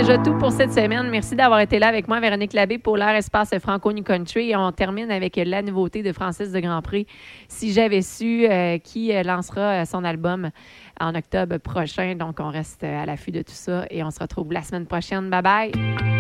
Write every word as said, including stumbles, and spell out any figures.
déjà tout pour cette semaine. Merci d'avoir été là avec moi, Véronique Labbé, pour l'Air Espace Franco New Country. Et on termine avec la nouveauté de Francis de Grandpré, Si j'avais su, euh, qui lancera son album en octobre prochain. Donc, on reste à l'affût de tout ça et on se retrouve la semaine prochaine. Bye bye!